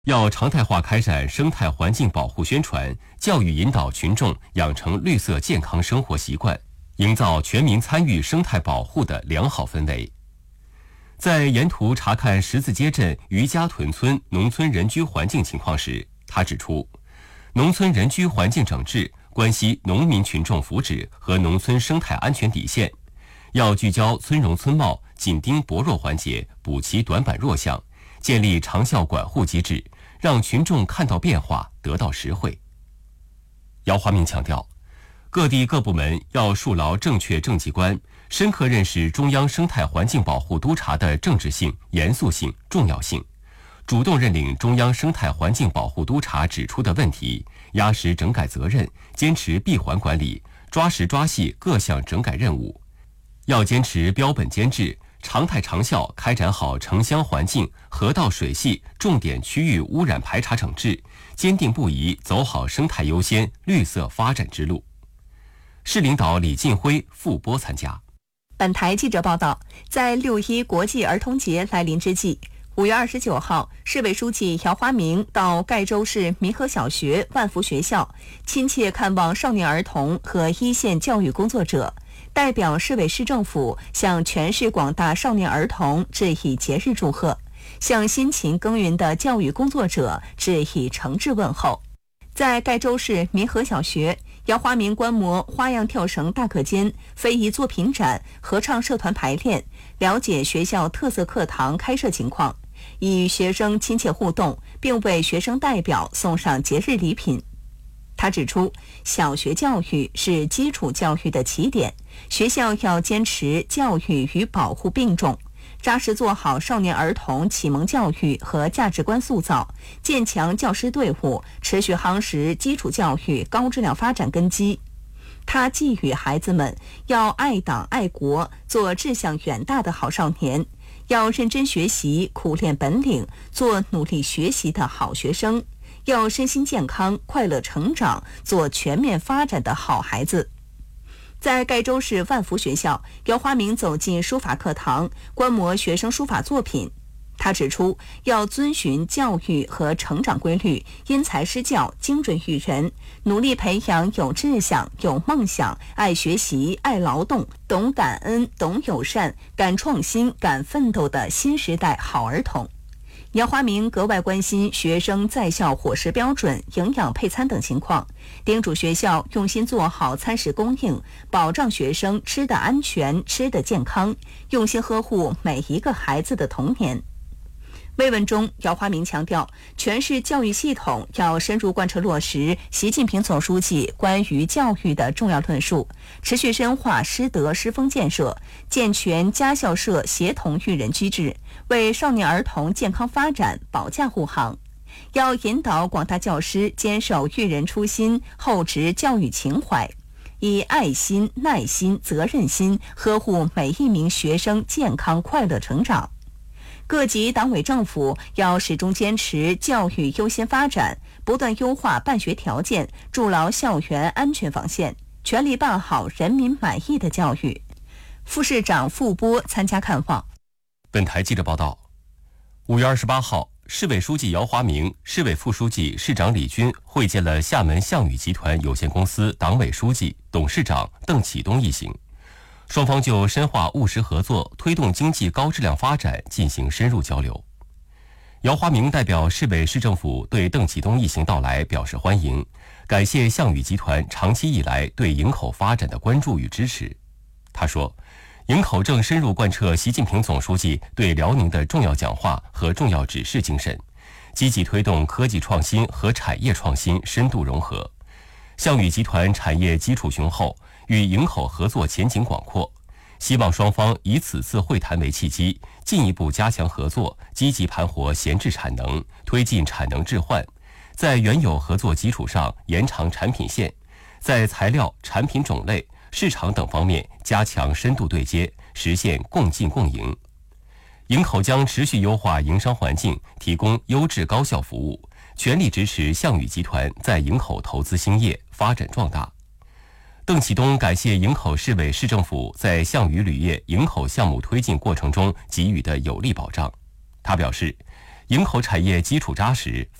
要常态化开展生态环境保护宣传，教育引导群众养成绿色健康生活习惯，营造全民参与生态保护的良好氛围。在沿途查看十字街镇渔家屯村农村人居环境情况时，他指出，农村人居环境整治关系农民群众福祉和农村生态安全底线，要聚焦村容村貌，紧盯薄弱环节，补齐短板弱项，建立长效管护机制，让群众看到变化，得到实惠。姚华明强调，各地各部门要树牢正确政绩观，深刻认识中央生态环境保护督察的政治性、严肃性、重要性，主动认领中央生态环境保护督察指出的问题，压实整改责任，坚持闭环管理，抓实抓细各项整改任务。要坚持标本兼治，常态长效开展好城乡环境、河道水系重点区域污染排查整治，坚定不移走好生态优先、绿色发展之路。市领导李进辉复播参加。 本台记者报道，在6·1国际儿童节来临之际，5月29号，市委书记姚华明到盖州市民和小学、万福学校亲切看望少年儿童和一线教育工作者，代表市委市政府向全市广大少年儿童致以节日祝贺，向辛勤耕耘的教育工作者致以诚挚问候。在盖州市民和小学，姚华明观摩花样跳绳大课间、非遗作品展、合唱社团排练，了解学校特色课堂开设情况，与学生亲切互动，并为学生代表送上节日礼品。他指出，小学教育是基础教育的起点，学校要坚持教育与保护并重，扎实做好少年儿童启蒙教育和价值观塑造，建强教师队伍，持续夯实基础教育高质量发展根基。他寄语孩子们要爱党爱国，做志向远大的好少年，要认真学习，苦练本领，做努力学习的好学生，要身心健康，快乐成长，做全面发展的好孩子。在盖州市万福学校，姚华明走进书法课堂，观摩学生书法作品。他指出，要遵循教育和成长规律，因材施教，精准育人，努力培养有志向、有梦想、爱学习、爱劳动、懂感恩、懂友善、敢创新、敢奋斗的新时代好儿童。姚华明格外关心学生在校伙食标准、营养配餐等情况，叮嘱学校用心做好餐食供应，保障学生吃得安全、吃得健康，用心呵护每一个孩子的童年。慰问中，姚华明强调，全市教育系统要深入贯彻落实习近平总书记关于教育的重要论述，持续深化师德师风建设，健全家校社协同育人机制，为少年儿童健康发展保驾护航。要引导广大教师坚守育人初心，厚植教育情怀，以爱心、耐心、责任心呵护每一名学生健康快乐成长。各级党委政府要始终坚持教育优先发展，不断优化办学条件，筑牢校园安全防线，全力办好人民满意的教育。副市长傅波参加看望。 本台记者报道，5月28号，市委书记姚华明、市委副书记、市长李军会见了厦门项宇集团有限公司党委书记、董事长邓启东一行。双方就深化务实合作、推动经济高质量发展进行深入交流。姚华明代表市委市政府对邓启东一行到来表示欢迎，感谢项宇集团长期以来对营口发展的关注与支持。他说，营口正深入贯彻习近平总书记对辽宁的重要讲话和重要指示精神，积极推动科技创新和产业创新深度融合。项宇集团产业基础雄厚，与营口合作前景广阔，希望双方以此次会谈为契机，进一步加强合作，积极盘活闲置产能，推进产能置换，在原有合作基础上延长产品线，在材料、产品种类、市场等方面加强深度对接，实现共进共赢。营口将持续优化营商环境，提供优质高效服务，全力支持项宇集团在营口投资兴业、发展壮大。邓启东感谢营口市委市政府在项宇铝业营口项目推进过程中给予的有力保障。他表示， 营口产业基础扎实，